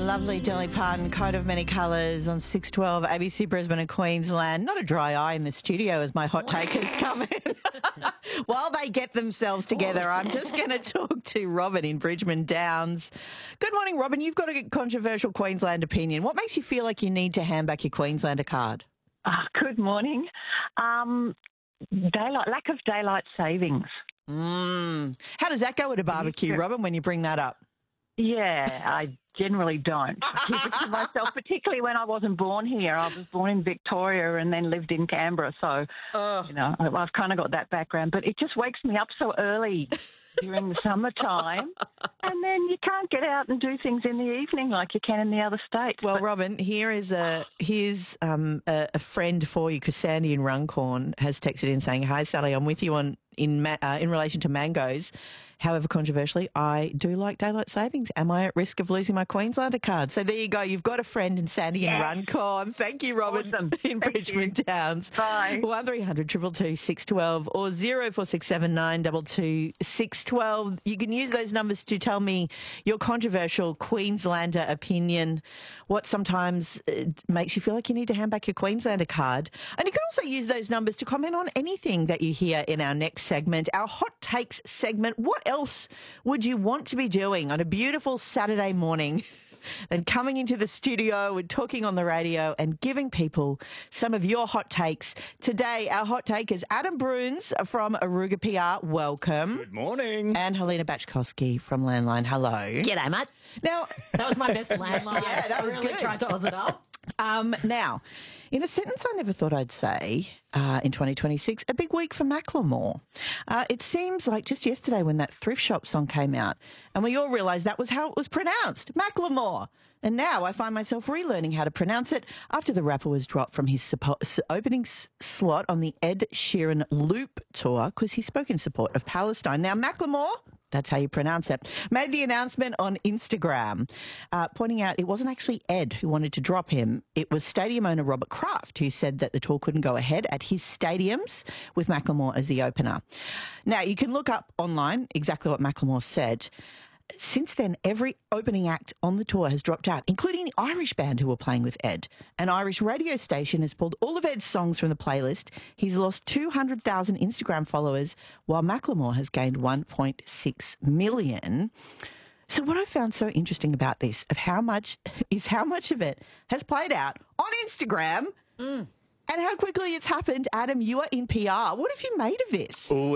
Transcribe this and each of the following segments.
lovely Dolly Parton, Coat of Many Colours on 612 ABC Brisbane and Queensland. Not a dry eye in the studio as my hot takers come in. While they get themselves together, I'm just going to talk to Robin in Bridgeman Downs. Good morning, Robin. You've got a controversial Queensland opinion. What makes you feel like you need to hand back your Queenslander card? Good morning. Lack of daylight savings. How does that go at a barbecue, Robin, when you bring that up? Yeah, I generally don't. I keep it to myself, particularly when I wasn't born here. I was born in Victoria and then lived in Canberra. So, I've kind of got that background. But it just wakes me up so early during the summertime. And then you can't get out and do things in the evening like you can in the other states. Well, Robin, here's a friend for you, because Sandy in Runcorn has texted in saying, "Hi, Sally, I'm with you in relation to mangoes. However, controversially, I do like daylight savings. Am I at risk of losing my Queenslander card?" So there you go. You've got a friend in Sandy in Runcorn. Thank you, Robin, in Bridgeman Downs. Bye. 1300 222 612 or 0467 922 612. You can use those numbers to tell me your controversial Queenslander opinion, what sometimes makes you feel like you need to hand back your Queenslander card. And you can also use those numbers to comment on anything that you hear in our next segment, our Hot Takes segment. What else would you want to be doing on a beautiful Saturday morning than coming into the studio and talking on the radio and giving people some of your hot takes? Today, our hot take is Adam Bruns from Aruga PR. Welcome. Good morning. And Helena Bachkowski from Landline. Hello. G'day, mate. Now, that was my best landline. Yeah, that was really good. Tried to Oz it up. Now, in a sentence I never thought I'd say, in 2026, a big week for Macklemore. It seems like just yesterday when that Thrift Shop song came out, and we all realised that was how it was pronounced, Macklemore. And now I find myself relearning how to pronounce it after the rapper was dropped from his opening slot on the Ed Sheeran Loop tour because he spoke in support of Palestine. Now, Macklemore, that's how you pronounce it, made the announcement on Instagram, pointing out it wasn't actually Ed who wanted to drop him. It was stadium owner Robert Kraft who said that the tour couldn't go ahead at his stadiums with Macklemore as the opener. Now, you can look up online exactly what Macklemore said. Since then, every opening act on the tour has dropped out, including the Irish band who were playing with Ed. An Irish radio station has pulled all of Ed's songs from the playlist. He's lost 200,000 Instagram followers, while Macklemore has gained 1.6 million. So what I found so interesting about this, of how much of it has played out on Instagram and how quickly it's happened. Adam, you are in PR. What have you made of this? Oh,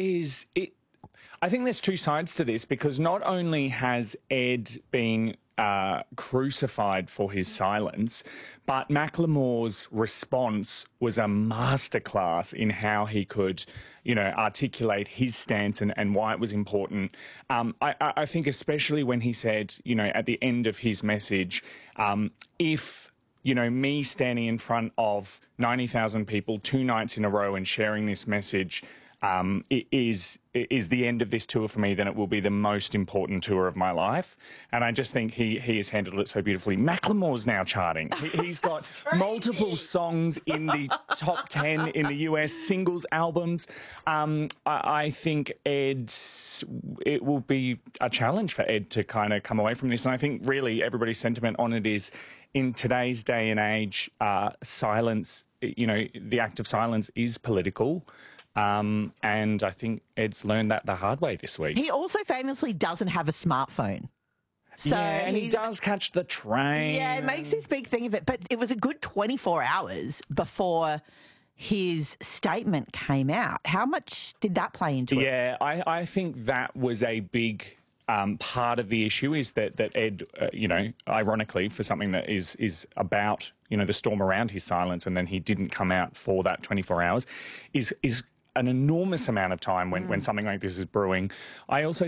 I think there's two sides to this, because not only has Ed been crucified for his silence, but Macklemore's response was a masterclass in how he could, articulate his stance and why it was important. I think especially when he said, at the end of his message, if me standing in front of 90,000 people 2 nights in a row and sharing this message is the end of this tour for me, then it will be the most important tour of my life. And I just think he has handled it so beautifully. Macklemore's now charting. He's got multiple songs in the top 10 in the US, singles, albums. I think it will be a challenge for Ed to kind of come away from this. And I think really everybody's sentiment on it is, in today's day and age, silence, the act of silence is political. And I think Ed's learned that the hard way this week. He also famously doesn't have a smartphone. So and he does catch the train. Yeah, it makes this big thing of it. But it was a good 24 hours before his statement came out. How much did that play into it? Yeah, I think that was a big part of the issue, is that Ed, ironically, for something that is about, the storm around his silence, and then he didn't come out for that 24 hours, is an enormous amount of time when something like this is brewing. I also